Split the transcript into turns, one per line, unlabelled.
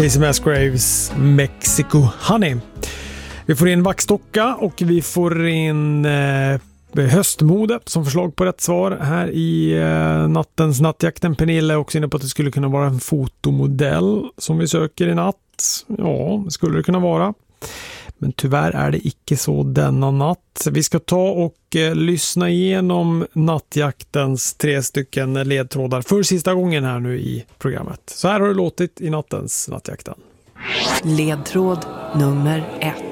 Casey Musgraves Mexico Honey. Vi får in vaxdocka och vi får in höstmode som förslag på rätt svar här i nattens nattjakten. Pernilla är också inne på att det skulle kunna vara en fotomodell som vi söker i natt. Ja, det skulle det kunna vara. Men tyvärr är det icke så denna natt. Vi ska ta och lyssna igenom nattjaktens 3 stycken ledtrådar för sista gången här nu i programmet. Så här har det låtit i nattens nattjakten.
Ledtråd nummer 1.